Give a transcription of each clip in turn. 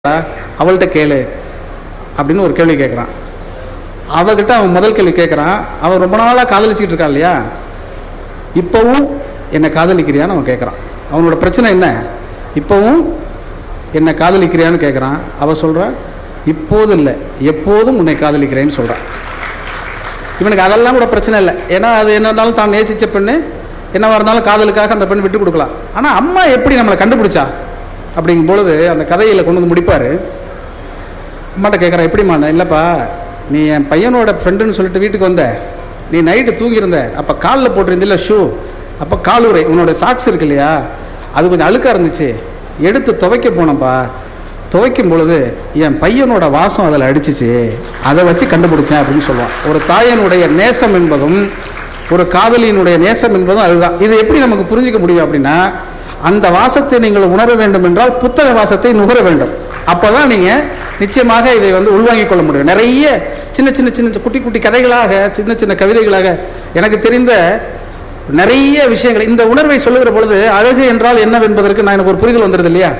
அவள்கிட்ட கேளு அப்படின்னு ஒரு கேள்வி கேட்குறான். அவகிட்ட அவன் முதல் கேள்வி கேட்குறான். அவன் ரொம்ப நாளாக காதலிச்சுக்கிட்டு இருக்கான் இல்லையா, இப்போவும் என்னை காதலிக்கிறியான்னு அவன் கேட்குறான். அவனோட பிரச்சனை என்ன, இப்போவும் என்னை காதலிக்கிறியான்னு கேட்குறான். அவள் சொல்கிறா, இப்போது இல்லை, எப்போதும் உன்னை காதலிக்கிறேன்னு சொல்கிறான். இவனுக்கு அதெல்லாம் கூட பிரச்சனை இல்லை, ஏன்னா அது என்ன இருந்தாலும் தான் நேசித்த பெண்ணு, என்னவா இருந்தாலும் காதலுக்காக அந்த பெண் விட்டு கொடுக்கலாம். ஆனால் அம்மா எப்படி நம்மளை கண்டுபிடிச்சா அப்படிங்கும் பொழுது அந்த கதையில் கொண்டு வந்து முடிப்பார். அம்மாட்ட கேட்குறான், எப்படிம்மா? இல்லைப்பா, நீ என் பையனோட ஃப்ரெண்டுன்னு சொல்லிட்டு வீட்டுக்கு வந்த, நீ நைட்டு தூங்கியிருந்த, அப்போ காலில் போட்டிருந்தில்ல ஷூ, அப்போ காலுரை உன்னோட சாக்ஸ் இருக்கு இல்லையா, அது கொஞ்சம் அழுக்காக இருந்துச்சு, எடுத்து துவைக்க போனப்பா, துவைக்கும் பொழுது என் பையனோட வாசம் அதில் அடிச்சிச்சு, அதை வச்சு கண்டுபிடிச்சேன் அப்படின்னு சொல்லுவான். ஒரு தாயனுடைய நேசம் என்பதும் ஒரு காதலியினுடைய நேசம் என்பதும் அதுதான். இது எப்படி நமக்கு புரிஞ்சிக்க முடியும் அப்படின்னா, அந்த வாசத்தை நீங்கள் உணர வேண்டும் என்றால் புத்தக வாசத்தை நுகர வேண்டும். அப்போதான் நீங்கள் நிச்சயமாக இதை உள்வாங்கிக் கொள்ள முடியும். நிறைய சின்ன சின்ன சின்ன குட்டி குட்டி கதைகளாக, சின்ன சின்ன கவிதைகளாக எனக்கு தெரிந்த நிறைய விஷயங்கள் இந்த உணர்வை சொல்லுகிற பொழுது அழகு என்றால் என்னவென்பதற்கு நான் எனக்கு ஒரு புரிதல் வந்துடுது இல்லையா.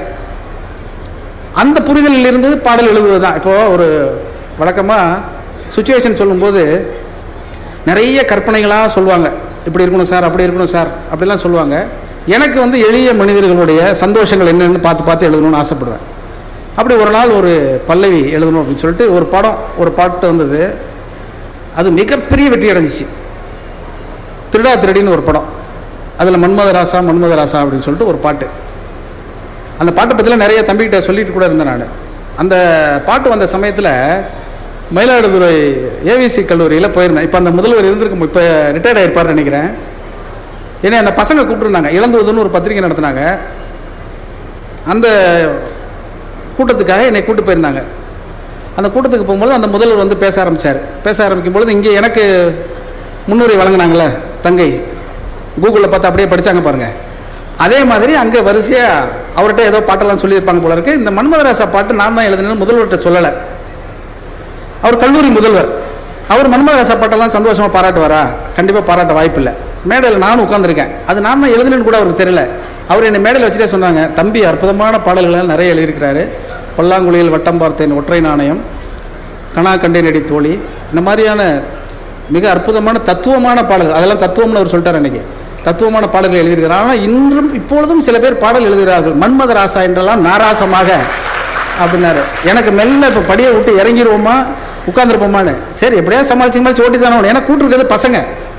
அந்த புரிதலில் இருந்து பாடல் எழுதுவது தான். இப்போ ஒரு வழக்கமாக சுச்சுவேஷன் சொல்லும்போது நிறைய கற்பனைகளாக சொல்லுவாங்க, இப்படி இருக்கணும் சார், அப்படி இருக்கணும் சார், அப்படிலாம் சொல்லுவாங்க. எனக்கு எளிய மனிதர்களுடைய சந்தோஷங்கள் என்னென்னு பார்த்து பார்த்து எழுதணும்னு ஆசைப்படுவேன். அப்படி ஒரு நாள் ஒரு பல்லவி எழுதணும் அப்படின்னு சொல்லிட்டு ஒரு பாட்டு வந்தது. அது மிகப்பெரிய வெற்றி அடைஞ்சிச்சு. திருடா திருடின்னு ஒரு படம், அதில் மன்மதராசா மன்மதராசா அப்படின்னு சொல்லிட்டு ஒரு பாட்டு. அந்த பாட்டை பற்றிலாம் நிறைய தம்பிக்கிட்ட சொல்லிட்டு கூட இருந்தேன் நான். அந்த பாட்டு வந்த சமயத்தில் மயிலாடுதுறை ஏவிசி கல்லூரியில் போயிருந்தேன். இப்போ அந்த முதல்வர் இருந்திருக்கும், இப்போ ரிட்டையர்ட் ஆகிருப்பார்னு நினைக்கிறேன். ஏன்னா அந்த பசங்க கூப்பிட்டுருந்தாங்க, இளந்துவதுன்னு ஒரு பத்திரிகை நடத்தினாங்க. அந்த கூட்டத்துக்காக என்னை கூப்பிட்டு போயிருந்தாங்க. அந்த கூட்டத்துக்கு போகும்போது அந்த முதல்வர் பேச ஆரம்பித்தார். பேச ஆரம்பிக்கும் பொழுது இங்கே எனக்கு முன்னுரை வழங்கினாங்களே தங்கை, கூகுளில் பார்த்து அப்படியே படித்தாங்க பாருங்கள். அதே மாதிரி அங்கே வரிசையாக அவர்கிட்ட ஏதோ பாட்டெல்லாம் சொல்லியிருப்பாங்க போல இருக்கு. இந்த மன்மதராசா பாட்டு நான் தான் எழுதுனேன்னு முதல்வர்கிட்ட சொல்லலை. அவர் கல்லூரி முதல்வர், அவர் மன்மதராசா பாட்டெல்லாம் சந்தோஷமாக பாராட்டுவாரா? கண்டிப்பாக பாராட்ட வாய்ப்பு இல்லை. மேடையில் நானும் உட்காந்துருக்கேன், அது நான் தான் எழுதுனேன்னு கூட அவருக்கு தெரியல. அவர் என்னை மேடையில் வச்சுட்டே சொன்னாங்க, தம்பி அற்புதமான பாடல்கள் நிறைய எழுதியிருக்கிறாரு, பல்லாங்குழியில் வட்டம் பார்த்தேன், ஒற்றை நாணயம், கணா கண்டே நடி தோழி, இந்த மாதிரியான மிக அற்புதமான தத்துவமான பாடல்கள், அதெல்லாம் தத்துவம்னு அவர் சொல்லிட்டார். அன்றைக்கி தத்துவமான பாடல்கள் எழுதியிருக்கிறார். ஆனால் இன்றும் இப்பொழுதும் சில பேர் பாடல் எழுதுகிறார்கள், மன்மதராசா என்றெல்லாம் நாராசமாக அப்படின்னாரு. எனக்கு மெல்ல இப்போ படியை விட்டு இறங்கிடுவோமா உட்காந்துருப்போமான்னு, சரி எப்படியா சமாளிச்சு ஓட்டி தானே, ஏன்னா கூட்டிருக்கிறது பசங்க,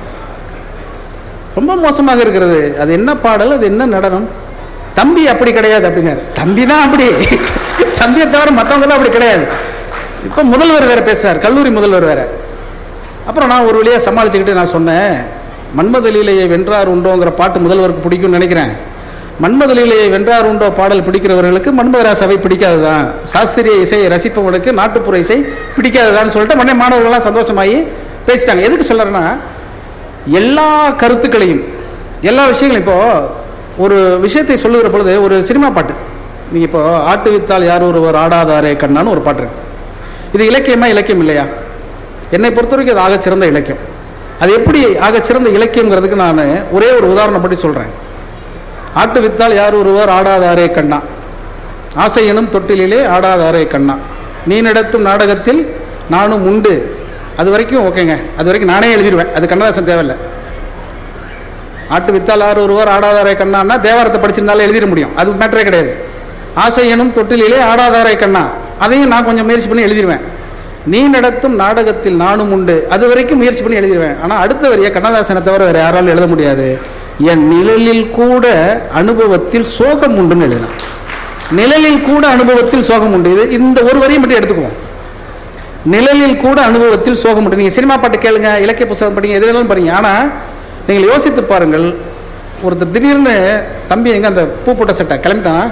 ரொம்ப மோசமாக இருக்கிறது. அது என்ன பாடல், அது என்ன நடனம், தம்பி அப்படி கிடையாது அப்படிங்கிறார். தம்பி தான் அப்படி, தம்பியை தவிர மற்றவங்க தான் அப்படி கிடையாது. இப்போ முதல்வர் வேற பேசுறார், கல்லூரி முதல்வர் வேற. அப்புறம் நான் ஒரு வழியாக சமாளிச்சுக்கிட்டு நான் சொன்னேன், மன்மத லீலையை வென்றார் உண்டோங்கிற பாட்டு முதல்வருக்கு பிடிக்கும்னு நினைக்கிறேன். மன்மத லீலையை வென்றார் உண்டோ பாடல் பிடிக்கிறவர்களுக்கு மன்மதராசாவை பிடிக்காதுதான், சாஸ்திரிய இசையை ரசிப்பவனுக்கு நாட்டுப்புற இசை பிடிக்காதுதான்னு சொல்லிட்டு உடனே மாணவர்கள்லாம் சந்தோஷமாகி பேசிட்டாங்க. எதுக்கு சொல்கிறேன்னா, எல்லா கருத்துக்களையும் எல்லா விஷயங்களையும், இப்போது ஒரு விஷயத்தை சொல்லுகிற பொழுது ஒரு சினிமா பாட்டு, நீங்கள் இப்போ ஆட்டு வித்தால் யார் ஒருவர் ஆடாதாரே கண்ணான்னு ஒரு பாட்டு இருக்கு. இது இலக்கியமா இலக்கியம் இல்லையா? என்னை பொறுத்த வரைக்கும் அது ஆகச்சிறந்த இலக்கியம். அது எப்படி ஆகச்சிறந்த இலக்கியங்கிறதுக்கு நான் ஒரே ஒரு உதாரணம் பற்றி சொல்கிறேன். ஆட்டு வித்தால் யார் ஒருவர் ஆடாதாரே கண்ணா, ஆசை எனும் தொட்டிலே ஆடாதாரே கண்ணா, நீ நடத்தும் நாடகத்தில் நானும் உண்டு, அது வரைக்கும் ஓகேங்க, அது வரைக்கும் நானே எழுதிடுவேன், அது கண்ணதாசன் தேவையில்லை. ஆட்டு வித்தால் யார் ஒருவர் ஆடாதாரே கண்ணான்னா தேவாரத்தை படிச்சிருந்தாலும் எழுதிட முடியும், அது மேட்டரே கிடையாது. ஆசை எனும் தொட்டிலே ஆடாதாரே கண்ணா, அதையும் நான் கொஞ்சம் முயற்சி பண்ணி எழுதிடுவேன். நீ நடத்தும் நாடகத்தில் நானும் உண்டு, அது வரைக்கும் முயற்சி பண்ணி எழுதிடுவேன். ஆனால் அடுத்த வரியை கண்ணதாசனை தவிர வேறு யாராலும் எழுத முடியாது. என் நிழலில் கூட அனுபவத்தில் சோகம் உண்டுன்னு எழுதினான். நிழலில் கூட அனுபவத்தில் சோகம் உண்டு, இது இந்த ஒரு வரியை மட்டும் எடுத்துக்குவோம். நிழலில் கூட அனுபவத்தில் சோகம் உண்டு. நீங்கள் சினிமா பாட்டு கேளுங்க, இலக்கிய புத்தகம் படிங்க, எது வேணாலும் படிங்க. ஆனால் நீங்கள் யோசித்து பாருங்கள், ஒருத்தர் திடீர்னு தம்பி எங்கே அந்த பூ போட்ட சட்டை கிளம்பிட்டான்,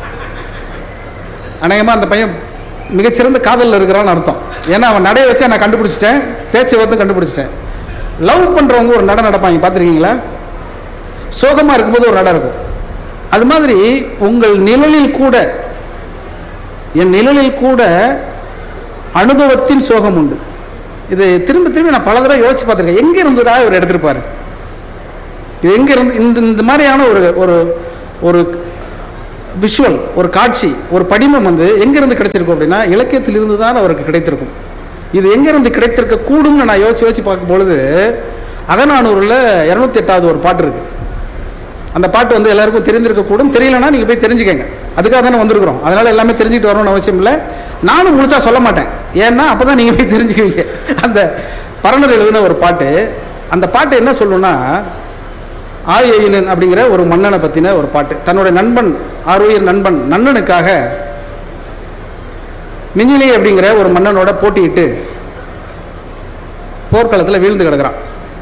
அநேகமாக அந்த பையன் மிகச்சிறந்த காதலில் இருக்கிறான்னு அர்த்தம். ஏன்னா அவன் நடைய வச்சு நான் கண்டுபிடிச்சிட்டேன், பேச்சை வந்து கண்டுபிடிச்சிட்டேன். லவ் பண்ணுறவங்க ஒரு நட நடப்பாங்க, பார்த்துருக்கீங்களா? சோகமாக இருக்கும்போது ஒரு நட இருக்கும். அது மாதிரி உங்கள் நிழலில் கூட, என் நிழலில் கூட அனுபவத்தின் சோகம் உண்டு. இது திரும்ப திரும்பி நான் பல தடவை யோசிச்சு பார்த்துருக்கேன். எங்கே இருந்துடா இவர் எடுத்துருப்பாரு, இது எங்கே இருந்து இந்த மாதிரியான ஒரு ஒரு விஷுவல், ஒரு காட்சி, ஒரு படிமம் வந்து எங்கிருந்து கிடைச்சிருக்கும் அப்படின்னா இலக்கியத்திலிருந்து தான் அவருக்கு கிடைத்திருக்கும். இது எங்கிருந்து கிடைத்திருக்க கூடும்னு நான் யோசிச்சு பார்க்கும் பொழுது அகநானூரில் 208வது ஒரு பாட்டு இருக்கு. அந்த பாட்டு வந்து எல்லாருக்கும் தெரிந்திருக்கக்கூடும், தெரியலன்னா நீங்கள் போய் தெரிஞ்சுக்கங்க. அதுக்காக தானே வந்திருக்கிறோம். அதனால எல்லாமே தெரிஞ்சுக்கிட்டு வரணும்னு அவசியம் இல்லை. நானும் முழுசா சொல்ல மாட்டேன், ஏன்னா அப்பதான் நீங்க போய் தெரிஞ்சுக்குவீங்க. அந்த பரணர் எழுதின ஒரு பாட்டு. அந்த பாட்டு என்ன சொல்லுன்னா, ஆயனன் அப்படிங்கிற ஒரு மன்னனை பத்தின ஒரு பாட்டு. தன்னுடைய நண்பன், ஆருயிர் நண்பன் நன்னனுக்காக மிஞ்சிலி அப்படிங்கிற ஒரு மன்னனோட போட்டியிட்டு போர்க்களத்தில் வீழ்ந்து கிடக்கிறான்.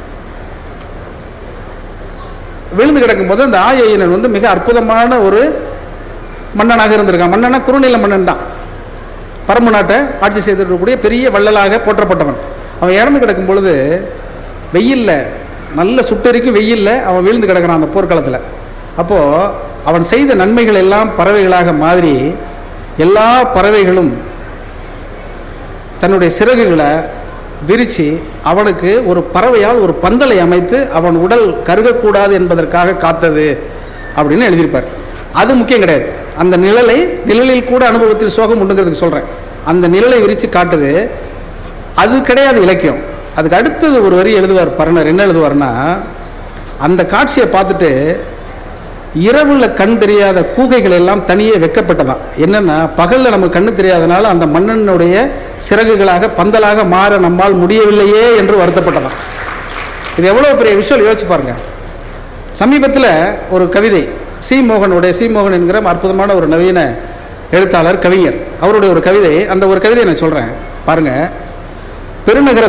விழுந்து கிடக்கும் போது அந்த ஆயனன் வந்து மிக அற்புதமான ஒரு மன்னனாக இருந்திருக்கான். மன்னனா குறுநில மன்னன் தான், பரம்பு நாட்டை ஆட்சி செய்திருக்கக்கூடிய பெரிய வள்ளலாக போற்றப்பட்டவன். அவன் இறந்து கிடக்கும் பொழுது வெயில்ல, நல்ல சுட்டெரிக்கும் வெயில்ல அவன் விழுந்து கிடக்கிறான் அந்த போர்க்களத்தில். அப்போ அவன் செய்த நன்மைகள் எல்லாம் பறவைகளாக மாறி எல்லா பறவைகளும் தன்னுடைய சிறகுகளை விரிச்சு அவனுக்கு ஒரு பறவையால் ஒரு பந்தலை அமைத்து அவன் உடல் கருகக்கூடாது என்பதற்காக காத்தது அப்படின்னு எழுதியிருப்பார். அது முக்கியம் கிடையாது. அந்த நிழலில் கூட அனுபவத்தில் சோகம் உண்டுங்கிறதுக்கு சொல்றேன். அந்த நிழலை விரிச்சு காட்டுது, அது கிடையாது இலக்கியம். அதுக்கு அடுத்தது ஒரு வரி எழுதுவார் பரணர். என்ன எழுதுவார்னா, அந்த காட்சியை பார்த்துட்டு இரவுல கண் தெரியாத கூகைகள் எல்லாம் தனியே வெக்கப்பட்டதான். என்னன்னா, பகல்ல நமக்கு கண்ணு தெரியாதனால அந்த மன்னனுடைய சிறகுகளாக பந்தலாக மாற நம்மால் முடியவில்லையே என்று வருத்தப்பட்டதான். இது எவ்வளவு பெரிய விஷயம் யோசிச்சு பாருங்க. சமீபத்தில் ஒரு கவிதை, சி மோகன் என்கிற அற்புதமான ஒரு நவீன எழுத்தாளர், கவிஞர், அவருடைய ஒரு கவிதை. அந்த ஒரு கவிதையை நான் சொல்றேன் பாருங்க. பெருநகர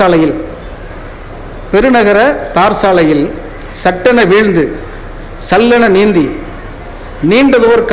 தார்சாலையில் சட்டென வீழ்ந்து சல்லென நீந்தி நீண்டதோர்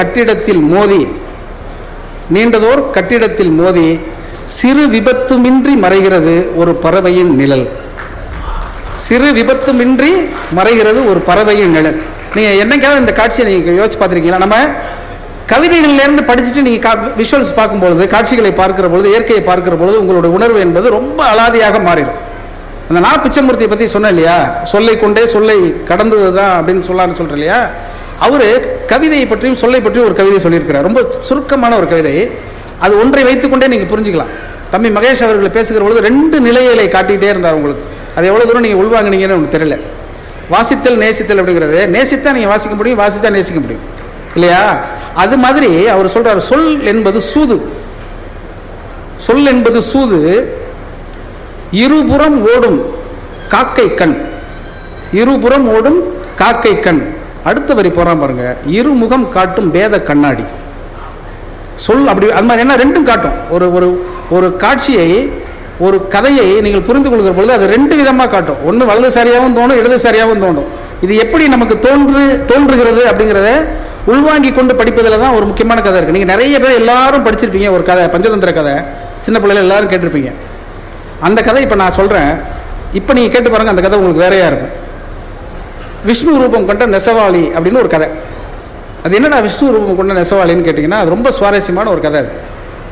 கட்டிடத்தில் மோதி சிறு விபத்துமின்றி மறைகிறது ஒரு பறவையின் நிழல். சிறு விபத்துமின்றி மறைகிறது ஒரு பறவையின் நிழல். நீங்க என்னைக்காவது இந்த காட்சியை நீங்க யோசிச்சு பார்த்திருக்கீங்களா? நம்ம கவிதைகள்ல இருந்து படிச்சுட்டு நீங்க விஷுவல்ஸ் பார்க்கும்பொழுது, காட்சிகளை பார்க்கிற பொழுது, இயற்கையை பார்க்கிற பொழுது உங்களுடைய உணர்வு என்பது ரொம்ப அலாதியாக மாறிடும். அந்த நா பிச்சமூர்த்தியை பத்தி சொன்ன இல்லையா, சொல்லை கொண்டே சொல்லை கடந்ததுதான் அப்படின்னு சொல்றேன் இல்லையா, அவரு கவிதையை பற்றியும் சொல்லை பற்றியும் ஒரு கவிதை சொல்லியிருக்கிறார். ரொம்ப சுருக்கமான ஒரு கவிதை. அது ஒன்றை வைத்துக்கொண்டே நீங்க புரிஞ்சுக்கலாம். தம்பி மகேஷ் அவர்களை பேசுகிற பொழுது 2 நிலைகளை காட்டிகிட்டே இருந்தார் உங்களுக்கு. அது எவ்வளவு தூரம் நீங்க உள்வாங்கினீங்கன்னு உங்களுக்கு தெரியல. வாசித்தல் நேசித்தல் அப்படிங்கிறது, நேசித்தா நீங்க வாசிக்க முடியும், வாசித்தா நேசிக்க முடியும் இல்லையா? அது மாதிரி அவர் சொல்றாரு, சொல் என்பது சூது, இருபுறம் ஓடும் காக்கை கண். அடுத்த வரி போறான் பாருங்க, இருமுகம் காட்டும் பேத கண்ணாடி. சொல் அப்படி அது மாதிரி என்ன, ரெண்டும் காட்டும். ஒரு காட்சியை, ஒரு கதையை நீங்கள் புரிந்து கொள்கிற பொழுது அது 2 விதமா காட்டும். ஒன்று வலதுசாரியாகவும் தோணும், இடதுசாரியாகவும் தோணும். இது எப்படி நமக்கு தோன்றுகிறது அப்படிங்கிறத உள்வாங்கி கொண்டு படிப்பதில் தான் ஒரு முக்கியமான கதை இருக்கு. நீங்க நிறைய பேர் எல்லாரும் படிச்சிருப்பீங்க ஒரு கதை, பஞ்சதந்திர கதை, சின்ன பிள்ளைல எல்லாரும் கேட்டிருப்பீங்க. அந்த கதை இப்ப நான் சொல்றேன், இப்ப நீங்க கேட்டு பாருங்க, அந்த கதை உங்களுக்கு வேறையா இருக்கும். விஷ்ணு ரூபம் கொண்ட நெசவாளி அப்படின்னு ஒரு கதை. அது என்னடா விஷ்ணு ரூபம் கொண்ட நெசவாளின்னு கேட்டீங்கன்னா, அது ரொம்ப சுவாரஸ்யமான ஒரு கதை. அது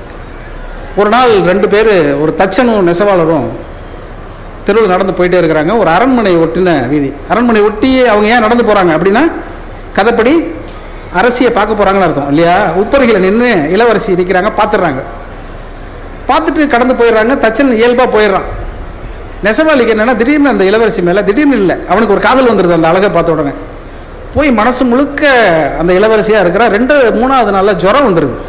ஒரு நாள் 2 பேர், ஒரு தச்சனும் நெசவாளரும் தெருவில் நடந்து போயிட்டே இருக்கிறாங்க. ஒரு அரண்மனை ஒட்டின வீதி. அரண்மனை ஒட்டி அவங்க ஏன் நடந்து போறாங்க அப்படின்னா, கதைப்படி அரசியை பார்க்க போறாங்கன்னு அர்த்தம் இல்லையா? உப்பருகில நின்று இளவரசி இருக்கிறாங்க, பார்த்துடுறாங்க. பார்த்துட்டு கடந்து போயிடுறாங்க. தச்சன் இயல்பா போயிடுறான். நெசவாளிக்கு என்னன்னா, திடீர்னு அந்த இளவரசி மேல திடீர்னு இல்லை, அவனுக்கு ஒரு காதல் வந்துருது அந்த அழகை பார்த்த உடனே. போய் மனசு முழுக்க அந்த இளவரசியா இருக்கிறா. 3வது நாள்ல ஜுரம் வந்துருது.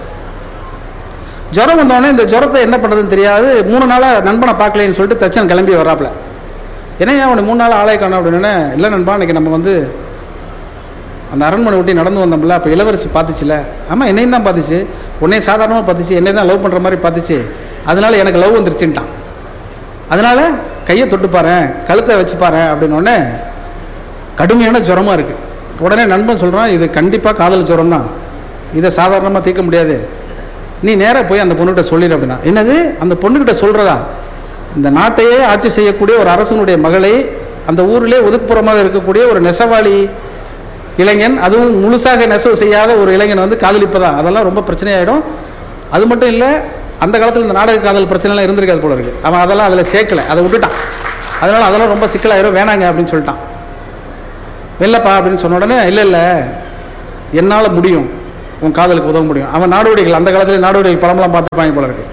ஜுரம் வந்தோடனே இந்த ஜுரத்தை என்ன பண்றதுன்னு தெரியாது. 3 நாளா நண்பனை பார்க்கலன்னு சொல்லிட்டு தச்சன் கிளம்பி வராப்ல. ஏன்னா அவனை 3 நாள் ஆளை காணும் அப்படின்னு. இல்லை நண்பா, இன்னைக்கு நம்ம வந்து அந்த அரண்மனை ஒட்டி நடந்து வந்தோம்ல, அப்போ இளவரசி பார்த்துச்சுல. ஆமாம், என்னையும் தான் பார்த்துச்சு, உன்னையும் சாதாரணமாக பார்த்துச்சு, என்னை தான் லவ் பண்ணுற மாதிரி பார்த்துச்சு, அதனால எனக்கு லவ் வந்துருச்சுட்டான். அதனால கையை தொட்டு பாரு, கழுத்தை வச்சு பாரு அப்படின்னோடனே கடுமையான ஜுரமா இருக்கு. உடனே நண்பன் சொல்றான், இது கண்டிப்பாக காதல் ஜுரம் தான், இதை சாதாரணமாக தீர்க்க முடியாது, நீ நேராக போய் அந்த பொண்ணுகிட்ட சொல்லிடு அப்படின்னா. என்னது, அந்த பொண்ணுகிட்ட சொல்றதா? இந்த நாட்டையே ஆட்சி செய்யக்கூடிய ஒரு அரசனுடைய மகளை, அந்த ஊரிலே ஒதுக்குப்புறமாக இருக்கக்கூடிய ஒரு நெசவாளி இளைஞன், அதுவும் முழுசாக நெசவு செய்யாத ஒரு இளைஞன் வந்து காதலிப்பதா? அதெல்லாம் ரொம்ப பிரச்சனையாயிடும். அது மட்டும் இல்லை, அந்த காலத்தில் இந்த நாடக காதல் பிரச்சனைலாம் இருந்திருக்காது போல இருக்கு. அவன் அதெல்லாம் அதில் சேர்க்கல, அதை விட்டுட்டான். அதனால அதெல்லாம் ரொம்ப சிக்கலாயிரும், வேணாங்க அப்படின்னு சொல்லிட்டான். இல்லைப்பா அப்படின்னு சொன்ன உடனே, இல்லை என்னால் முடியும், உன் காதலுக்கு உதவ முடியும். அவன் நாடோடிகள், அந்த காலத்தில் நாடோடிகள் படம்லாம் பார்த்துப்பாங்க போல இருக்கு.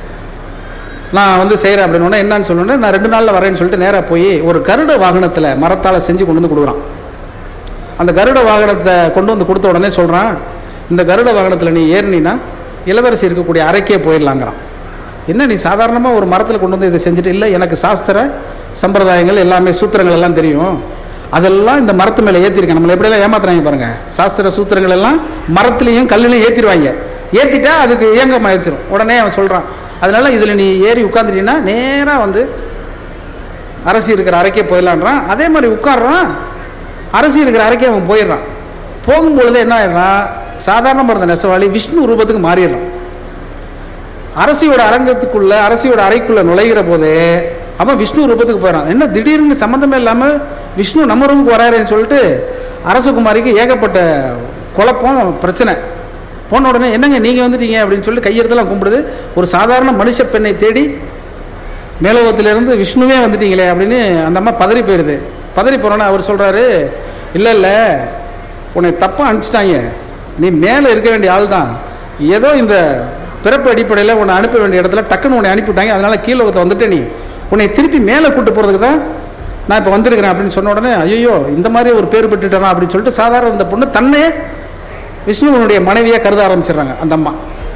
நான் வந்து செய்கிறேன் அப்படின்னு என்னன்னு சொல்லணும்னா, நான் 2 நாளில் வரேன்னு சொல்லிட்டு நேராக போய் ஒரு கருட வாகனத்தில் மரத்தால் செஞ்சு கொண்டு வந்து கொடுக்குறான். அந்த கருட வாகனத்தை கொண்டு வந்து கொடுத்த உடனே சொல்கிறான், இந்த கருட வாகனத்தில் நீ ஏறினா இளவரசி இருக்கக்கூடிய அறைக்கே போயிடலாங்கிறான். என்ன நீ சாதாரணமாக ஒரு மரத்தில் கொண்டு வந்து இதை செஞ்சுட்டு, இல்லை எனக்கு சாஸ்திர சம்பிரதாயங்கள் எல்லாமே சூத்திரங்கள் எல்லாம் தெரியும், அதெல்லாம் இந்த மரத்து மேலே ஏற்றிருக்கேன். நம்மளை எப்படியெல்லாம் ஏமாத்துறாங்க பாருங்கள். சாஸ்திர சூத்திரங்கள் எல்லாம் மரத்துலையும் கல்லுலையும் ஏற்றிடுவாங்க. ஏற்றிட்டா அதுக்கு இயங்கம் ஆயிடுச்சிடும். உடனே அவன் சொல்கிறான், அதனால இதில் நீ ஏறி உட்காந்துட்டீங்கன்னா நேராக வந்து அரசி இருக்கிற அறைக்கே போயிடலான்றான். அதே மாதிரி உட்காடுறான், அரசி இருக்கிற அறைக்கே அவன் போயிடுறான். போகும்பொழுது என்ன ஆயிடுறான், சாதாரணமாக இருந்த நெசவாளி விஷ்ணு ரூபத்துக்கு மாறிடுறான். அரசியோட அரங்கத்துக்குள்ள, அரசியோட அறைக்குள்ள நுழைகிற போதே அவன் விஷ்ணு ரூபத்துக்கு போயிடறான். என்ன திடீர்னு சம்மந்தமே இல்லாமல் விஷ்ணு நம்ம ரூமுக்கு வராருன்னு சொல்லிட்டு அரசகுமாரிக்கு ஏகப்பட்ட குழப்பம், பிரச்சனை. போன உடனே என்னங்க நீங்கள் வந்துட்டீங்க அப்படின்னு சொல்லி கையெழுத்தெல்லாம் கும்பிடுது. ஒரு சாதாரண மனுஷ பெண்ணை தேடி மேலோகத்திலேருந்து விஷ்ணுவே வந்துட்டீங்களே அப்படின்னு அந்த அம்மா பதறி போயிடுது. பதறி போகிறோன்னே அவர் சொல்கிறாரு, இல்லை இல்லை உன்னை தப்பாக அனுப்பிச்சிட்டாங்க, நீ மேலே இருக்க வேண்டிய ஆள் தான், ஏதோ இந்த பிறப்பு அடிப்படையில் உன்னை அனுப்ப வேண்டிய இடத்துல டக்குன்னு உன்னை அனுப்பிவிட்டாங்க, அதனால் கீழோகத்தை வந்துட்டு நீ உன்னை திருப்பி மேலே கூட்டு போகிறதுக்கு தான் நான் இப்போ வந்திருக்கிறேன் அப்படின்னு சொன்ன உடனே, ஐயோ இந்த மாதிரி ஒரு பேர் பெற்றுட்டேனா அப்படின்னு சொல்லிட்டு சாதாரண இந்த பொண்ணு தன்னே விஷ்ணுவனுடைய மனைவியாக கருத ஆரம்பிச்சிடுறாங்க அந்த அம்மா.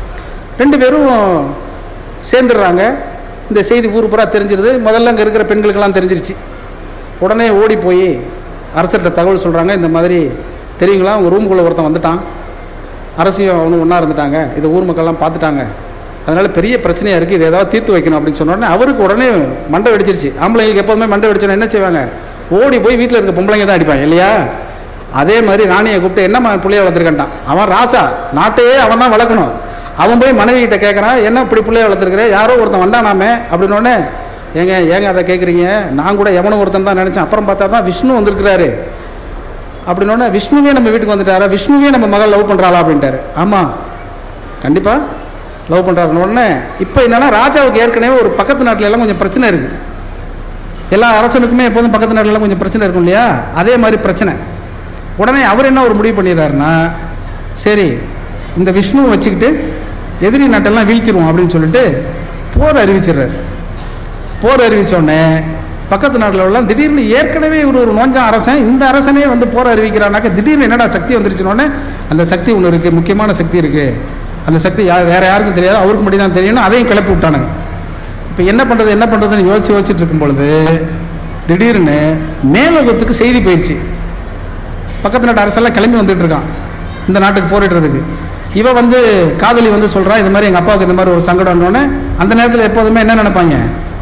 2 பேரும் சேர்ந்துடுறாங்க. இந்த செய்தி ஊர் பூரா தெரிஞ்சிருது. முதல்ல அங்கே இருக்கிற பெண்களுக்கெல்லாம் தெரிஞ்சிருச்சு. உடனே ஓடி போய் அரசர்கிட்ட தகவல் சொல்கிறாங்க, இந்த மாதிரி தெரியுங்களா, உங்கள் ரூமுக்குள்ளே ஒருத்தன் வந்துட்டான், அரசியும் அவனும் ஒன்றா இருந்துட்டாங்க, இதை ஊர் மக்கள்லாம் பார்த்துட்டாங்க, அதனால் பெரிய பிரச்சனையாக இருக்குது, இதை ஏதாவது தீர்த்து வைக்கணும் அப்படின்னு சொன்னோடனே அவருக்கு உடனே மண்டை வெடிச்சிருச்சு. ஆம்பளைங்களுக்கு எப்போதுமே மண்டை வெடிச்சோன்னா என்ன செய்வாங்க, ஓடி போய் வீட்டில் இருக்க பொம்பளைங்க தான் அடிப்பாங்க இல்லையா. அதே மாதிரி ராணியை கூப்பிட்டு என்னம்மா பிள்ளைய வளர்த்துருக்கான்ட்டான். அவன் ராசா, நாட்டையே அவன் தான் வளர்க்கணும். அவன் போய் மனைவி கிட்ட கேட்குறான், என்ன இப்படி பிள்ளைய வளர்த்துருக்குற, யாரோ ஒருத்தன் வந்தானாமே அப்படின்னோடனே, ஏங்க அதை கேட்குறீங்க, நான் கூட எவனும் ஒருத்தன் தான் நினச்சேன், அப்புறம் பார்த்தா தான் விஷ்ணு வந்திருக்கிறாரு அப்படின்னோடனே, விஷ்ணுவே நம்ம வீட்டுக்கு வந்துட்டாரா, விஷ்ணுவே நம்ம மகள் லவ் பண்ணுறாளா அப்படின்ட்டாரு. ஆமாம் கண்டிப்பாக லவ் பண்ணுறாருன்னு உடனே இப்போ என்னன்னா, ராஜாவுக்கு ஏற்கனவே ஒரு பக்கத்து நாட்டில எல்லாம் கொஞ்சம் பிரச்சனை இருக்குது. எல்லா அரசனுக்குமே எப்போதும் பக்கத்து நாட்டிலலாம் கொஞ்சம் பிரச்சனை இருக்கும் இல்லையா, அதே மாதிரி பிரச்சனை. உடனே அவர் என்ன ஒரு முடிவு பண்ணிடுறாருன்னா, சரி இந்த விஷ்ணுவை வச்சுக்கிட்டு எதிரி நாட்டெல்லாம் வீழ்த்திடுவோம் அப்படின்னு சொல்லிட்டு போர் அறிவிச்சிடுறாரு. போர் அறிவித்தோடனே பக்கத்து நாட்டில் உள்ள திடீர்னு ஏற்கனவே ஒரு நோஞ்சான் அரசன், இந்த அரசனே வந்து போர் அறிவிக்கிறானாக்க திடீர்னு என்னடா சக்தி வந்துருச்சுன்னொடனே, அந்த சக்தி ஒன்று இருக்குது, முக்கியமான சக்தி இருக்குது, அந்த சக்தி வேற யாருக்கும் தெரியாது, அவருக்கு மட்டும் தான் தெரியணும், அதையும் கிளப்பி விட்டானுங்க. இப்போ என்ன பண்ணுறதுன்னு யோசிச்சுட்டு இருக்கும் பொழுது திடீர்னு மேலோகத்துக்கு செய்தி போயிடுச்சு. பக்கத்து நாட்டு அரசெல்லாம் கிளம்பி வந்துட்டு இருக்கான் இந்த நாட்டுக்கு போரிடுறதுக்கு. இவன் வந்து காதலி வந்து சொல்கிறா, இது மாதிரி எங்கள் அப்பாவுக்கு இந்த மாதிரி ஒரு சங்கடம்னோடனே, அந்த நேரத்தில் எப்போதுமே என்ன நினைப்பாங்க,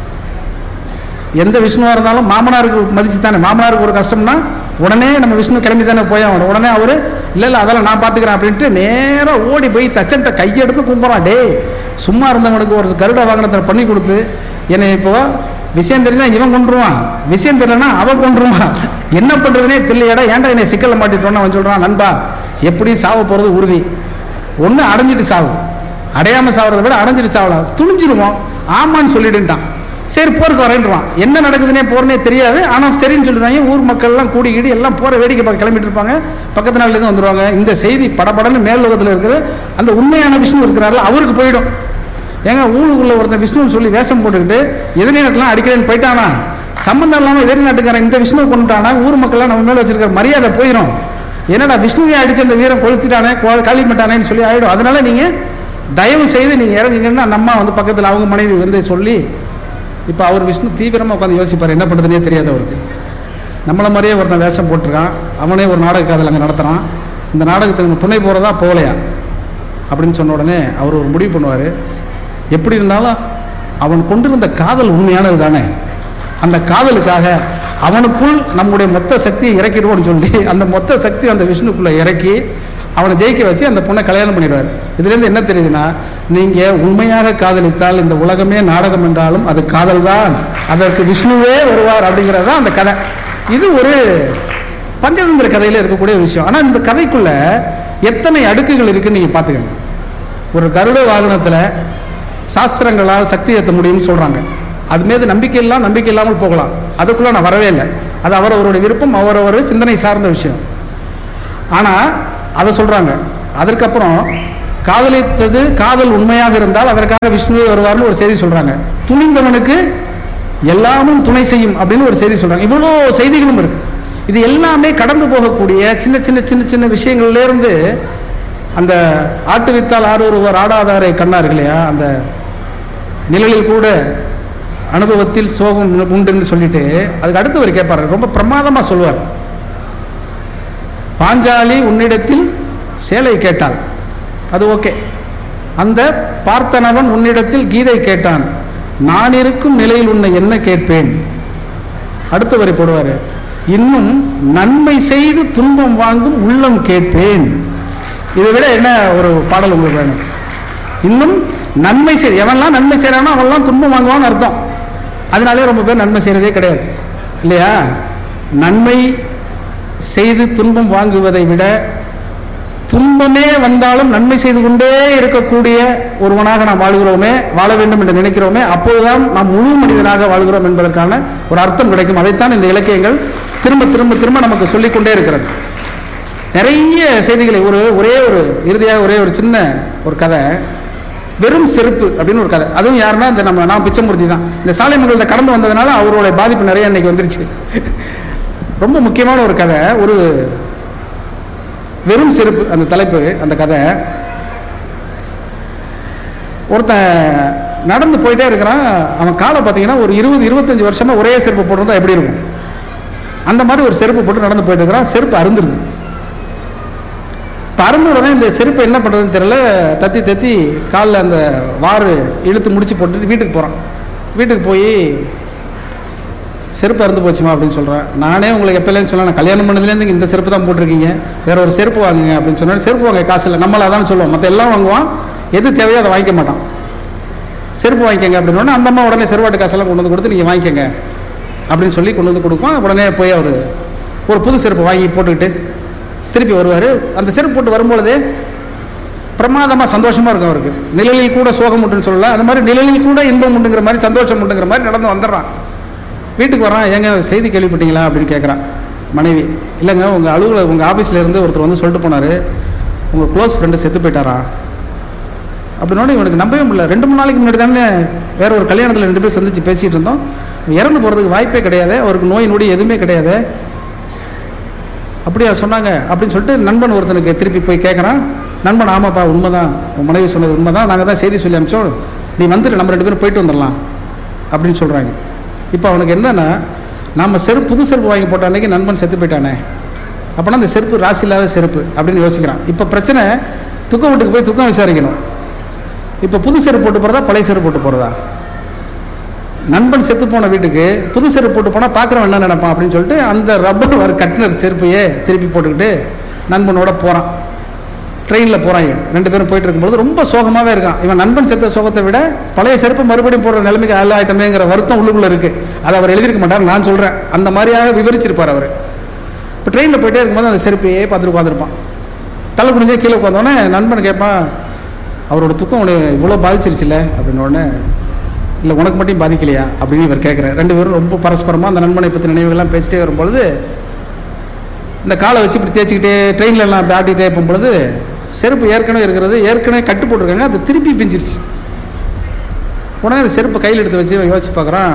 எந்த விஷ்ணுவாக இருந்தாலும் மாமனாருக்கு மதிச்சு தானே, மாமனாருக்கு ஒரு கஷ்டம்னா உடனே நம்ம விஷ்ணு கிளம்பி தானே போயாகணும். உடனே அவர் இல்லை அதெல்லாம் நான் பார்த்துக்கிறேன் அப்படின்ட்டு நேராக ஓடி போய் தச்சன்ட்ட கையெடுத்து கும்பிட்றான். டே சும்மா இருந்தவனுக்கு ஒரு கருட வாகனத்தை பண்ணி கொடுத்து என்னை இப்போ விஷயம் தெரிஞ்சால் இவன் கொண்டுருவான், விஷயம் தெரியலன்னா அவன் கொண்டுருவான், என்ன பண்ணுறதுனே தெரியலையடா, ஏன்டா என்னை சிக்கலை மாட்டிட்டோன்னு அவன் சொல்கிறான். நண்பா எப்படி சாவ போகிறது உறுதி, ஒன்று அடைஞ்சிட்டு சாவு, அடையாமல் சாவறதை விட அடைஞ்சிட்டு சாவலாம், துணிஞ்சிருவோம், ஆமான்னு சொல்லிடுன்ட்டான். சரி போருக்கு வரேன்றான். என்ன நடக்குதுன்னே போறனே தெரியாது, ஆனால் சரின்னு சொல்லிடுவாங்க. ஊர் மக்கள்லாம் கூடிக்கிட்டு எல்லாம் போற வேடிக்கை பார்க்க கிளம்பிட்டு இருப்பாங்க. பக்கத்து நாள்லேருந்து வந்துடுவாங்க. இந்த செய்தி படப்படன்னு மேல்லோகத்தில் இருக்கிற அந்த உண்மையான விஷ்ணு இருக்கிறார்கள் அவருக்கு போயிடும். ஏங்க ஊருக்குள்ள ஒருத்தன் விஷ்ணுன்னு சொல்லி வேஷம் போட்டுக்கிட்டு எதிரி நாட்டுலாம் அடிக்கிறேன்னு போயிட்டானா, சம்பந்தம் இல்லாமல் எதிரி நாட்டுக்காரன் இந்த விஷ்ணுவை கொண்டுட்டானா ஊர் மக்கள்லாம் நம்ம மேலே வச்சிருக்கிற மரியாதை போயிடும். என்னடா விஷ்ணுவை அடிச்சு அந்த வீரம் கொளுத்திட்டானே காலிமட்டானேன்னு சொல்லி ஆயிடும். அதனால நீங்க தயவு செய்து நீங்க இறங்குங்கன்னா அந்த அம்மா வந்து பக்கத்தில் அவங்க மனைவி வந்து சொல்லி, இப்போ அவர் விஷ்ணு தீவிரமாக உட்காந்து யோசிப்பார், என்ன பண்ணுறதுனே தெரியாது அவருக்கு. நம்மளை மாதிரியே ஒருத்தன் வேஷம் போட்டிருக்கான், அவனே ஒரு நாடக காதல் அங்கே நடத்துகிறான், இந்த நாடகத்துக்கு துணை போகிறதா போகலையா அப்படின்னு சொன்ன உடனே அவர் ஒரு முடிவு பண்ணுவார். எப்படி இருந்தாலும் அவன் கொண்டிருந்த காதல் உண்மையானது தானே, அந்த காதலுக்காக அவனுக்குள் நம்முடைய மொத்த சக்தியை இறக்கிடுவோம்னு சொல்லி அந்த மொத்த சக்தி அந்த விஷ்ணுக்குள்ளே இறக்கி அவனை ஜெயிக்க வச்சு அந்த பொண்ணை கல்யாணம் பண்ணிடுவார். இதுலேருந்து என்ன தெரியுதுன்னா, நீங்கள் உண்மையாக காதலித்தால் இந்த உலகமே நாடகம் என்றாலும் அது காதல் தான், அதற்கு விஷ்ணுவே வருவார் அப்படிங்கிறது தான் அந்த கதை. இது ஒரு பஞ்சதந்திர கதையில் இருக்கக்கூடிய ஒரு விஷயம். ஆனால் இந்த கதைக்குள்ள எத்தனை அடுக்குகள் இருக்குன்னு நீங்கள் பார்த்துக்கங்க. ஒரு கருட வாகனத்தில் சாஸ்திரங்களால் சக்தி ஏற்ற முடியும்னு சொல்கிறாங்க. அது மீது நம்பிக்கை இல்லாமல் போகலாம், அதுக்குள்ளே நான் வரவே இல்லை. அது அவரவருடைய விருப்பம், அவரவர் சிந்தனை சார்ந்த விஷயம். ஆனால் அதை சொல்கிறாங்க, அதற்கப்புறம் காதலித்தது காதல் உண்மையாக இருந்தால் அதற்காக விஷ்ணுவே வருவார்னு ஒரு செய்தி சொல்றாங்க. துணிந்தவனுக்கு எல்லாமும் துணை செய்யும் அப்படின்னு ஒரு செய்தி சொல்றாங்க. இவ்வளோ செய்திகளும் இருக்கு. இது எல்லாமே கடந்து போகக்கூடிய சின்ன சின்ன சின்ன சின்ன விஷயங்கள்ல இருந்து அந்த ஆட்டு வித்தால் ஆறு ஒருவர் ஆடாதாரை கண்ணார் இல்லையா, அந்த நிழலில் கூட அனுபவத்தில் சோகம் உண்டுன்னு சொல்லிட்டு அதுக்கு அடுத்தவர் கேட்பாரு, ரொம்ப பிரமாதமா சொல்லுவார். பாஞ்சாலி உன்னிடத்தில் சேலை கேட்டாள், அது ஓகே. அந்த பார்த்தனவன் உன்னிடத்தில் கீதை கேட்டான், நான் இருக்கும் நிலையில் உன்னை என்ன கேட்பேன். அடுத்தவரை போடுவாரு, இன்னும் நன்மை செய்து துன்பம் வாங்கும் உள்ளம் கேட்பேன். இதை விட என்ன ஒரு பாடல் உங்களுக்கு வேணும்? இன்னும் நன்மை செய்து, எவன்லாம் நன்மை செய்யறானோ அவன்லாம் துன்பம் வாங்குவான்னு அர்த்தம். அதனாலே ரொம்ப பேர் நன்மை செய்யறதே கிடையாது இல்லையா. நன்மை செய்து துன்பம் வாங்குவதை விட துன்பமே வந்தாலும் நன்மை செய்து கொண்டே இருக்கக்கூடிய ஒருவனாக நாம் வாழ்கிறோமே, வாழ வேண்டும் என்று நினைக்கிறோமே, அப்போதுதான் நாம் முழு மனிதனாக வாழ்கிறோம் என்பதற்கான ஒரு அர்த்தம் கிடைக்கும். அதைத்தான் இந்த இலக்கியங்கள் திரும்ப திரும்ப திரும்ப நமக்கு சொல்லிக்கொண்டே இருக்கிறது. நிறைய செய்திகளை ஒரே ஒரு இறுதியாக ஒரே ஒரு சின்ன ஒரு கதை, வெறும் செருப்பு அப்படின்னு ஒரு கதை. அதுவும் யாருன்னா இந்த நான் பிச்சைமூர்த்தி தான். இந்த சாலை மங்கலத்தை கடந்து வந்ததுனால அவரோட பாதிப்பு நிறைய இன்னைக்கு வந்துருச்சு. ரொம்ப முக்கியமான ஒரு கதை, ஒரு வெறும் செருப்பு அந்த தலைப்பு. அந்த கதை, ஒருத்தன் நடந்து போயிட்டே இருக்கிறான். அவன் காலை பார்த்தீங்கன்னா ஒரு 20-25 வருஷமா ஒரே செருப்பு போட்டிருந்தா எப்படி இருக்கும், அந்த மாதிரி ஒரு செருப்பு போட்டு நடந்து போயிட்டு இருக்கிறான். செருப்பு அருந்துருக்கு. அருந்த உடனே இந்த செருப்பு என்ன பண்ணுறதுன்னு தெரியல, தத்தி தத்தி காலில் அந்த வாறு இழுத்து முடிச்சு போட்டுட்டு வீட்டுக்கு போகிறான். வீட்டுக்கு போய் செருப்பு அறுந்து போச்சுமா அப்படின்னு சொல்கிறேன். நானே உங்களுக்கு எப்போலேருந்து சொன்னேன், நான் கல்யாணம் பண்ணதுலேருந்து இந்த செருப்பு தான் போட்டிருக்கீங்க, வேற ஒரு செருப்பு வாங்குங்க அப்படின்னு சொன்னேன். செருப்பு வாங்க காசு இல்லை, நம்மள அதான் சொல்லுவோம், மற்ற எல்லாம் வாங்குவான், எது தேவையோ அதை வாங்கிக்க மாட்டான். செருப்பு வாங்கிக்கங்க அப்படின்னு அந்த அம்மா உடனே செருவாட்டு காசெல்லாம் கொண்டு வந்து கொடுத்து நீங்கள் வாங்கிக்கங்க அப்படின்னு சொல்லி கொண்டு வந்து கொடுப்போம். உடனே போய் அவர் ஒரு புது செருப்பு வாங்கி போட்டுக்கிட்டு திருப்பி வருவார். அந்த செருப்பு போட்டு வரும்பொழுதே பிரமாதமாக சந்தோஷமாக இருக்கும் அவருக்கு. நிழலில் கூட சோகம் உண்டுன்னு சொல்லலாம், அது மாதிரி நிழலில் கூட இன்பம் உண்டுங்கிற மாதிரி சந்தோஷம் உண்டுங்கிற மாதிரி நடந்து வந்துடுறான். வீட்டுக்கு வரான். ஏங்க செய்தி கேள்விப்பட்டீங்களா அப்படின்னு கேட்குறான் மனைவி. இல்லைங்க, உங்கள் அலுவலக உங்கள் ஆஃபீஸில் இருந்து ஒருத்தர் வந்து சொல்லிட்டு போனார், உங்கள் க்ளோஸ் ஃப்ரெண்டு செத்து போயிட்டாரா அப்படின்னோட இவனுக்கு நம்பவே முடியல. 2-3 நாளைக்கு முன்னாடி தானே வேற ஒரு கல்யாணத்தில் 2 பேர் சந்திச்சு பேசிகிட்டு இருந்தோம், இறந்து போகிறதுக்கு வாய்ப்பே கிடையாது, அவருக்கு நோய் நொடி எதுவுமே கிடையாது, அப்படியா சொன்னாங்க அப்படின்னு சொல்லிட்டு நண்பன் ஒருத்தனுக்கு திருப்பி போய் கேட்குறான். நண்பன், ஆமாப்பா உண்மைதான், உன் மனைவி சொன்னது உண்மைதான், நாங்கள் தான் செய்தி சொல்லி அனுப்பிச்சோம், நீ வந்துட்டு நம்ம 2 பேரும் போயிட்டு வந்துடலாம் அப்படின்னு சொல்கிறாங்க. இப்போ அவனுக்கு என்னன்னா, நம்ம புது செருப்பு வாங்கி போட்ட அன்னைக்கு நண்பன் செத்து போயிட்டானே, அப்போனா அந்த செருப்பு ராசி இல்லாத செருப்பு அப்படின்னு யோசிக்கிறான். இப்போ பிரச்சனை, துக்க வீட்டுக்கு போய் துக்கம் விசாரிக்கணும். இப்போ புது செருப்பு போட்டு போகிறதா பழைய செருப்பு போட்டு போகிறதா? நண்பன் செத்து போன வீட்டுக்கு புது செருப்பு போட்டு போனால் பார்க்குறவன் என்ன நினைப்பான் அப்படின்னு சொல்லிட்டு அந்த ரப்பர் ஒரு கட்டினர் செருப்பையே திருப்பி போட்டுக்கிட்டு நண்பனோட போகிறான். ட்ரெயினில் போகிறாங்க. 2 பேரும் போயிட்டு இருக்கும்போது ரொம்ப சோகமாகவே இருக்கான். இவன் நண்பன் செத்த சோகத்தை விட பழைய செருப்பு மறுபடியும் போடுற நிலைமைக்கு ஆளாயிட்டமேங்கிற வருத்தம் உள்ளுக்குள்ளே இருக்குது. அதை அவர் எழுதியிருக்க மாட்டார், நான் சொல்கிறேன், அந்த மாதிரியாக விவரிச்சிருப்பார் அவர். இப்போ ட்ரெயினில் போயிட்டே இருக்கும்போது அந்த செருப்பையே பார்த்துட்டு உட்காந்துருப்பான். தலை குடிஞ்சே கீழே உட்காந்தோடனே நண்பன் கேட்பான், அவரோட துக்கம் உனக்கு இவ்வளோ பாதிச்சிருச்சுல்ல அப்படின்னு. உடனே, இல்லை உனக்கு மட்டும் பாதிக்கலையா அப்படின்னு இவர் கேட்குறாரு. 2 பேரும் ரொம்ப பரஸ்பரமாக அந்த நண்பனை பற்றி நினைவுகள்லாம் பேசிட்டே வரும்பொழுது இந்த காலை வச்சு இப்படி தேய்ச்சிக்கிட்டே ட்ரெயினில் எல்லாம் அப்படி ஆட்டிகிட்டே போகும்பொழுது செருப்பு ஏற்கனவே இருக்கிறது, ஏற்கனவே கட்டு போட்டிருக்காங்க, அது திருப்பி பிஞ்சிருச்சு. உடனே அந்த செருப்பை கையில் எடுத்து வச்சு யோசிச்சு பார்க்குறான்.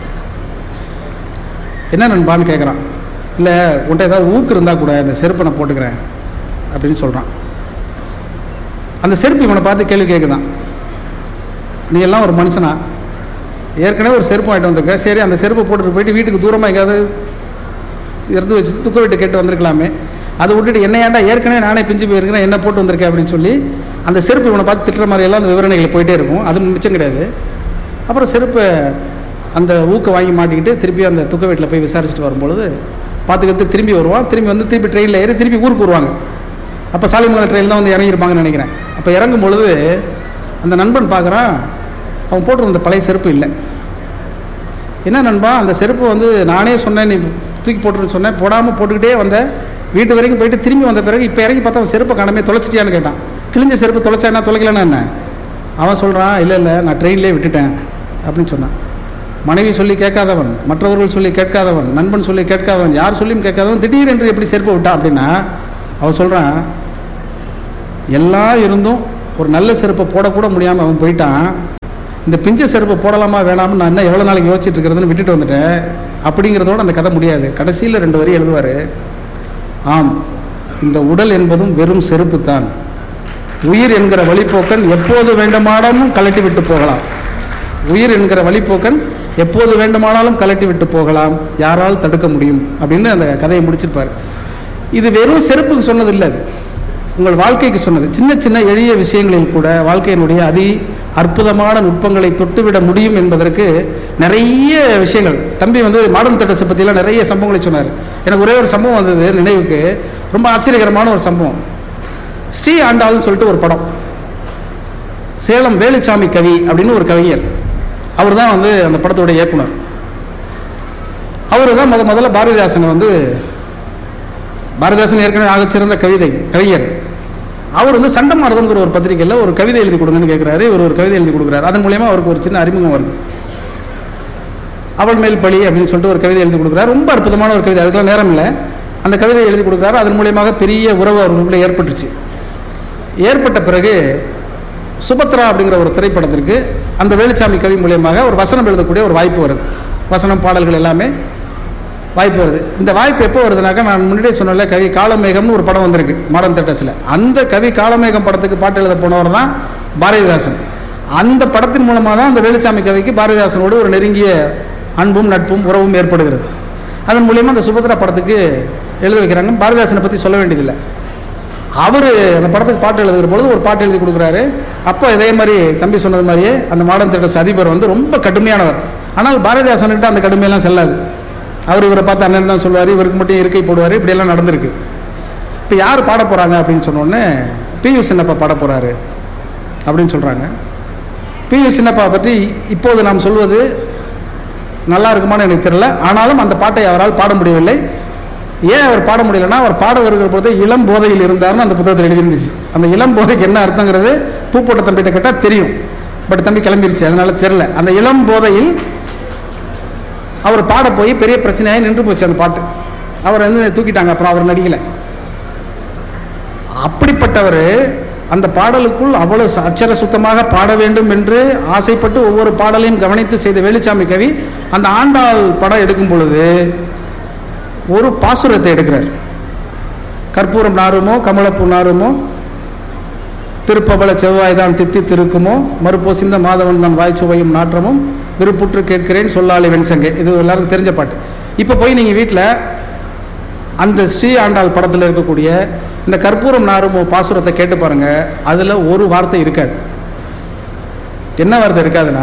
என்ன நண்பான்னு கேட்குறான். இல்லை உன்ட்ட ஏதாவது ஊக்கு இருந்தால் கூட இந்த செருப்பை நான் போட்டுக்கிறேன் அப்படின்னு சொல்கிறான். அந்த செருப்பு இவனை பார்த்து கேள்வி கேட்குதான், நீ எல்லாம் ஒரு மனுஷனா, ஏற்கனவே ஒரு செருப்பு வாங்கிட்டு வந்திருக்க, சரி அந்த செருப்பை போட்டுட்டு போயிட்டு வீட்டுக்கு தூரமாக எங்கேயாவது எடுத்து வச்சுட்டு துக்க விட்டு கேட்டு வந்திருக்கலாமே, அதை விட்டுட்டு என்ன ஏன்டா ஏற்கனவே நானே பிஞ்சு போயிருக்கிறேன் என்ன போட்டு வந்திருக்கேன் அப்படின்னு சொல்லி அந்த செருப்பு இவனை பார்த்து திட்டுற மாதிரியெல்லாம் அந்த விவரணைகள் போயிட்டே இருக்கும். அது மிச்சம் கிடையாது. அப்புறம் செருப்பை அந்த ஊக்க வாங்கி மாட்டிக்கிட்டு திருப்பி அந்த துக்க வீட்டில் போய் விசாரிச்சுட்டு வரும்பொழுது பார்த்துக்கிட்டு திரும்பி வருவான். திரும்பி வந்து திருப்பி ட்ரெயினில் ஏறி திருப்பி ஊருக்கு வருவாங்க. அப்போ சாலிமங்கலம் ட்ரெயின் தான் வந்து இறங்கியிருப்பாங்கன்னு நினைக்கிறேன். அப்போ இறங்கும் பொழுது அந்த நண்பன் பார்க்குறான், அவன் போட்டிருந்த பழைய செருப்பு இல்லை. என்ன நண்பா, அந்த செருப்பு வந்து நானே சொன்னேன் நீ தூக்கி போட்டுருன்னு சொன்னேன், போடாமல் போட்டுக்கிட்டே வந்தேன், வீட்டு வரைக்கும் போயிட்டு திரும்பி வந்த பிறகு இப்போ இறங்கி பார்த்தா அவன் செருப்பை காணாமே, தொலைச்சிட்டியான்னு கேட்டான். கிழிஞ்ச செருப்பு தொலைச்சா என்ன, தொலைக்கலன்னா என்ன? அவன் சொல்கிறான், இல்லை இல்லை நான் ட்ரெயின்லேயே விட்டுட்டேன் அப்படின்னு சொன்னான். மனைவி சொல்லி கேட்காதவன், மற்றவர்கள் சொல்லி கேட்காதவன், நண்பன் சொல்லி கேட்காதவன், யார் சொல்லியும் கேட்காதவன் திடீரென்று எப்படி செருப்பை விட்டான் அப்படின்னா அவன் சொல்கிறான், எல்லாம் இருந்தும் ஒரு நல்ல செருப்பை போடக்கூட முடியாமல் அவன் போயிட்டான். இந்த பிஞ்ச செருப்பை போடலாமா வேணாம்னு நான் என்ன எவ்வளோ நாளைக்கு யோசிச்சுட்டு இருக்கிறதுன்னு விட்டுட்டு வந்துட்டேன் அப்படிங்கிறதோட அந்த கதை முடியாது. கடைசியில் 2 வரி எழுதுவார். ஆம், இந்த உடல் என்பதும் வெறும் செருப்பு தான். உயிர் என்கிற வழிப்போக்கன் எப்போது வேண்டுமானாலும் கலட்டி விட்டு போகலாம். உயிர் என்கிற வழிப்போக்கன் எப்போது வேண்டுமானாலும் கலட்டி விட்டு போகலாம், யாரால் தடுக்க முடியும் அப்படின்னு அந்த கதையை முடிச்சிருப்பார். இது வெறும் செருப்புக்கு சொன்னது இல்லை, அது உங்கள் வாழ்க்கைக்கு சொன்னது. சின்ன சின்ன எளிய விஷயங்களில் கூட வாழ்க்கையினுடைய அற்புதமான நுட்பங்களை தொட்டுவிட முடியும் என்பதற்கு நிறைய விஷயங்கள். தம்பி மாடர்ன் தேட்டர்ஸை பற்றிலாம் நிறைய சம்பவங்களை சொன்னார். எனக்கு ஒரே ஒரு சம்பவம் வந்தது நினைவுக்கு, ரொம்ப ஆச்சரியகரமான ஒரு சம்பவம். ஸ்ரீ ஆண்டாள்னு சொல்லிட்டு ஒரு படம், சேலம் வேலுச்சாமி கவி அப்படின்னு ஒரு கவிஞர், அவர் தான் அந்த படத்தோட இயக்குனர். அவர் தான் முதல்ல பாரதிதாசன் ஏற்கனவே ஆகச்சிறந்த கவிஞர். அவர் சண்டமானதுங்கிற ஒரு பத்திரிகையில் ஒரு கவிதை எழுதி கொடுங்கன்னு கேட்குறாரு. இவர் ஒரு கவிதை எழுதி கொடுக்குறாரு. அதன் மூலயமா அவருக்கு ஒரு சின்ன அறிமுகம் வருது. அவள் மேல் பழி அப்படின்னு சொல்லிட்டு ஒரு கவிதை எழுதி கொடுக்குறாரு. ரொம்ப அற்புதமான ஒரு கவிதை, அதுக்கெல்லாம் நேரம் இல்லை. அந்த கவிதை எழுதி கொடுக்குறாரு. அதன் மூலியமாக பெரிய உறவு அவர்களுக்குள்ள ஏற்பட்டுச்சு. ஏற்பட்ட பிறகு சுபத்ரா அப்படிங்கிற ஒரு திரைப்படத்திற்கு அந்த வேலுச்சாமி கவி மூலியமாக ஒரு வசனம் எழுதக்கூடிய ஒரு வாய்ப்பு வருது. வசனம் பாடல்கள் எல்லாமே வாய்ப்பு வருது. இந்த வாய்ப்பு எப்போ வருதுனாக்கா, நான் முன்னாடியே சொன்னல, கவி காலமேகம்னு ஒரு படம் வந்திருக்கு மாடர்ன் தேட்டர்ஸில். அந்த கவி காலமேகம் படத்துக்கு பாட்டு எழுத போனவர் தான் பாரதிதாசன். அந்த படத்தின் மூலமாக தான் அந்த வேலுச்சாமி கவிக்கு பாரதிதாசனோடு ஒரு நெருங்கிய அன்பும் நட்பும் உறவும் ஏற்படுகிறது. அதன் மூலியமாக அந்த சுபத்ரா படத்துக்கு எழுத வைக்கிறாங்க. பாரதிதாசனை பற்றி சொல்ல வேண்டியதில்லை. அவர் அந்த படத்துக்கு பாட்டு எழுதுகிற பொழுது ஒரு பாட்டு எழுதி கொடுக்குறாரு. அப்போ இதே மாதிரி தம்பி சொன்னது மாதிரியே அந்த மாடர்ன் தேட்டர்ஸ் அதிபர் ரொம்ப கடுமையானவர். ஆனால் பாரதிதாசன்கிட்ட அந்த கடுமையெல்லாம் செல்லாது. அவர் இவரை பார்த்து அண்ணன் தான் சொல்லுவார், இவருக்கு மட்டும் இருக்கை போடுவார். இப்படியெல்லாம் நடந்திருக்கு. இப்போ யார் பாட போகிறாங்க அப்படின்னு சொன்னோடனே பியு சின்னப்பா பாட போகிறாரு அப்படின்னு சொல்கிறாங்க. பியு சின்னப்பா பற்றி இப்போது நாம் சொல்வது நல்லா இருக்குமான்னு எனக்கு தெரியல. ஆனாலும் அந்த பாட்டை அவரால் பாட முடியவில்லை. ஏன் அவர் பாட முடியலன்னா, அவர் பாட வருகிற பொழுது இளம் போதையில் இருந்தார்னு அந்த புத்தகத்தில் எழுதியிருந்துச்சு. அந்த இளம் போதைக்கு என்ன அர்த்தங்கிறது பூ போட்ட தம்பிகிட்ட கேட்டால் தெரியும். பட் தம்பி கிளம்பிருச்சு, அதனால தெரியல. அந்த இளம் போதையில் அவர் பாட போய் பெரிய பிரச்சனையாகி நின்று போச்சு அந்த பாட்டு. அவர் தூக்கிட்டாங்க. அப்புறம் அவர் நடிக்கலை. அப்படிப்பட்டவர் அந்த பாடலுக்குள் அவ்வளவு அச்சர சுத்தமாக பாட வேண்டும் என்று ஆசைப்பட்டு ஒவ்வொரு பாடலையும் கவனித்து செய்த வேலுச்சாமி கவி அந்த ஆண்டாள் படம் எடுக்கும் பொழுது ஒரு பாசுரத்தை எடுக்கிறார். கற்பூரம் நாருமோ கமலப்பூ நாருமோ, திருப்பபல செவ்வாய்தான் தித்தி திருக்குமோ, மறுப்போசிந்த மாதவன் தான் வாய்ச்சுவையும் நாற்றமும், விருப்புற்று கேட்கிறேன் சொல்லாளி வெண்சங்கே. இது எல்லாருக்கும் தெரிஞ்ச பாட்டு. இப்போ போய் நீங்கள் வீட்டில் அந்த ஸ்ரீ ஆண்டாள் படத்தில் இருக்கக்கூடிய இந்த கற்பூரம் நாருமோ பாசுரத்தை கேட்டு பாருங்க. அதில் ஒரு வார்த்தை இருக்காது. என்ன வார்த்தை இருக்காதுன்னா,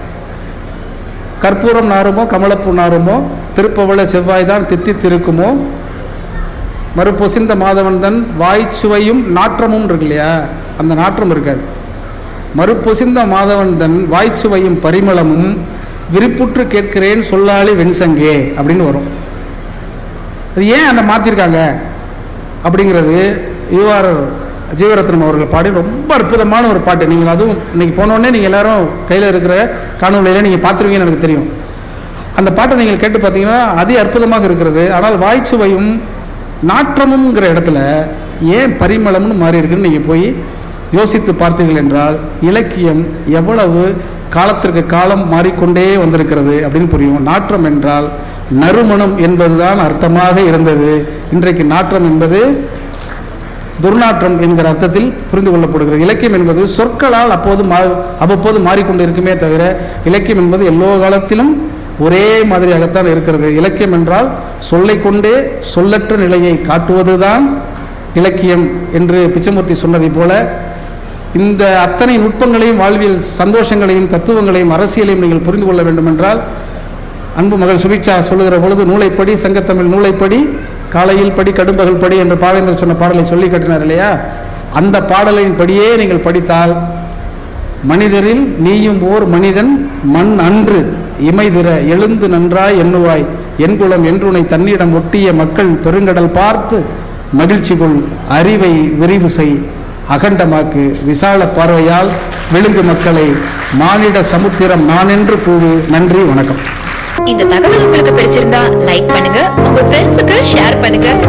கற்பூரம் நாருமோ கமலப்பூ நாருமோ, திருப்பவள செவ்வாய்தான் தித்தி திருக்குமோ, மறுப்பொசிந்த மாதவன் தன் வாய்ச்சுவையும் நாற்றமும் இருக்கு இல்லையா, அந்த நாற்றம் இருக்காது. மறுப்பொசிந்த மாதவன் தன் வாய்ச்சுவையும் பரிமளமும், விருப்புற்று கேட்கிறேன் சொல்லாளி வெண்சங்கே அப்படின்னு வரும். அது ஏன் அந்த மாற்றிருக்காங்க அப்படிங்கிறது யுஆர் ஜீவரத்னம் அவர்கள் பாடி ரொம்ப அற்புதமான ஒரு பாட்டு. நீங்கள் அதுவும் இன்னைக்கு போனோடனே நீங்கள் எல்லாரும் கையில் இருக்கிற காணொலியில் நீங்கள் பார்த்துருவீங்கன்னு எனக்கு தெரியும். அந்த பாட்டை நீங்கள் கேட்டு பார்த்தீங்கன்னா அதி அற்புதமாக இருக்கிறது. ஆனால் வாய்ச்சுவையும் நாற்றமுங்கிற இடத்துல ஏன் பரிமளம்னு மாறி இருக்குன்னு நீங்கள் போய் யோசித்து பார்த்தீர்கள் என்றால் இலக்கியம் எவ்வளவு காலத்திற்கு காலம் மாறிக்கொண்டே வந்திருக்கிறது அப்படின்னு புரியும். நாற்றம் என்றால் நறுமணம் என்பதுதான் அர்த்தமாக இருந்தது. இன்றைக்கு நாற்றம் என்பது துர்நாற்றம் என்கிற அர்த்தத்தில் புரிந்து கொள்ளப்படுகிறது. இலக்கியம் என்பது சொற்களால் அவ்வப்போது மாறிக்கொண்டு இருக்குமே தவிர இலக்கியம் என்பது எல்லோ காலத்திலும் ஒரே மாதிரியாகத்தான் இருக்கிறது. இலக்கியம் என்றால் சொல்லை கொண்டே சொல்லற்ற நிலையை காட்டுவதுதான் இலக்கியம் என்று பிச்சமூர்த்தி சொன்னதை போல இந்த அத்தனை நுட்பங்களையும் வாழ்வியல் சந்தோஷங்களையும் தத்துவங்களையும் அரசியலையும் நீங்கள் புரிந்து கொள்ள வேண்டும் என்றால் அன்பு மகள் சுபிக்ஷா சொல்லுகிற பொழுது நூலைப்படி சங்கத்தமிழ் நூலைப்படி காலையில் படி கடும்பகல் படி என்று பாவேந்தர் சொன்ன பாடலை சொல்லி கட்டினார் இல்லையா, அந்த பாடலின் படியே நீங்கள் படித்தால் மனிதரில் நீயும் ஓர் மனிதன் மண் அன்று இமைதிர எழுந்து நன்றாய் எண்ணுவாய் என்குளம் என்றுனை தன்னிடம் ஒட்டிய மக்கள் பெருங்கடல் பார்த்து மகிழ்ச்சிக்குள் அறிவை விரிவு செய் அகண்டமாக்கு விசால பார்வையால் விழுங்கு மக்களை மானிட சமுத்திரம் நான் என்று கூறு. நன்றி, வணக்கம். இந்த தகவல் உங்களுக்கு பிடிச்சிருந்தா லைக் பண்ணுங்க, உங்க ஃப்ரெண்ட்ஸுக்கு ஷேர் பண்ணுங்க.